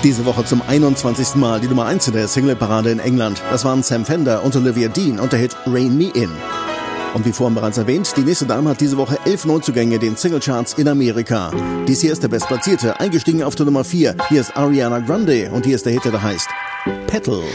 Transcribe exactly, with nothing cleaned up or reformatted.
Diese Woche zum einundzwanzigsten Mal die Nummer eins in der Singleparade in England. Das waren Sam Fender und Olivia Dean und der Hit Rein Me In. Und wie vorhin bereits erwähnt, die nächste Dame hat diese Woche elf Neuzugänge in den Singlecharts in Amerika. Dies hier ist der Bestplatzierte, eingestiegen auf der Nummer vier. Hier ist Ariana Grande und hier ist der Hit, der da heißt Petal.